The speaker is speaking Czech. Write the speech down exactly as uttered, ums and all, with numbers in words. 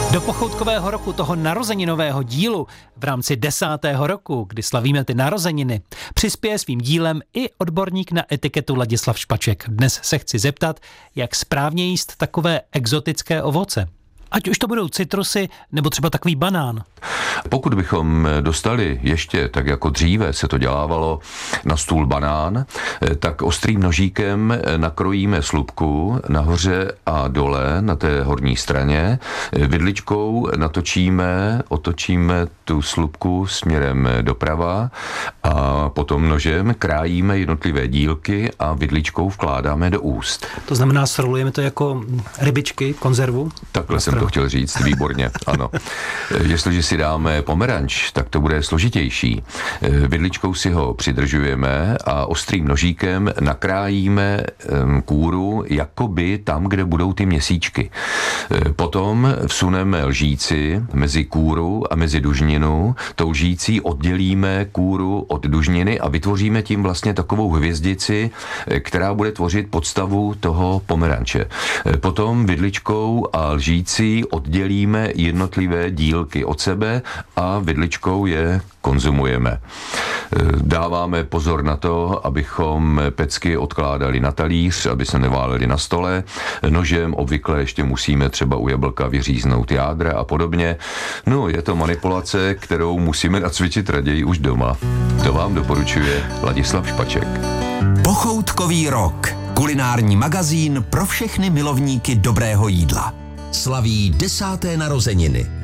Do pochoutkového roku, toho narozeninového dílu v rámci desátého roku, kdy slavíme ty narozeniny, přispěje svým dílem i odborník na etiketu Ladislav Špaček. Dnes se chci zeptat, jak správně jíst takové exotické ovoce. Ať už to budou citrusy, nebo třeba takový banán. Pokud bychom dostali ještě, tak jako dříve se to dělávalo, na stůl banán, tak ostrým nožíkem nakrojíme slupku nahoře a dole na té horní straně. Vidličkou natočíme, otočíme tu slupku směrem doprava a potom nožem krájíme jednotlivé dílky a vidličkou vkládáme do úst. To znamená, srolujeme to jako rybičky, konzervu? Takhle jsem to chtěl říct, výborně, ano. Jestliže si dáme pomeranč, tak to bude složitější. Vidličkou si ho přidržujeme a ostrým nožíkem nakrájíme kůru jakoby tam, kde budou ty měsíčky. Potom vsuneme lžíci mezi kůru a mezi dužninu. Tou lžící oddělíme kůru od dužniny a vytvoříme tím vlastně takovou hvězdici, která bude tvořit podstavu toho pomeranče. Potom vidličkou a lžící oddělíme jednotlivé dílky od sebe a vidličkou je konzumujeme. Dáváme pozor na to, abychom pecky odkládali na talíř, aby se neválely na stole. Nožem obvykle ještě musíme třeba u jablka vyříznout jádra a podobně. No, je to manipulace, kterou musíme nacvičit raději už doma. To vám doporučuje Ladislav Špaček. Pochoutkový rok. Kulinární magazín pro všechny milovníky dobrého jídla. Slaví desáté narozeniny.